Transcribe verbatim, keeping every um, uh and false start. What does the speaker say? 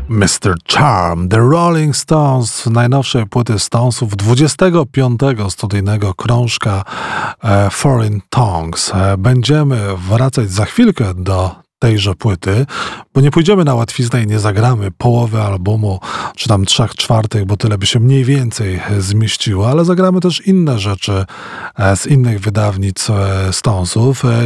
mister Charm, The Rolling Stones, najnowszej płyty Stonesów, dwudziestego piątego studyjnego krążka e, Foreign Tongues. E, będziemy wracać za chwilkę do tejże płyty, bo nie pójdziemy na łatwiznę i nie zagramy połowy albumu, czy tam trzech czwartych, bo tyle by się mniej więcej zmieściło, ale zagramy też inne rzeczy z innych wydawnictw Stonesów.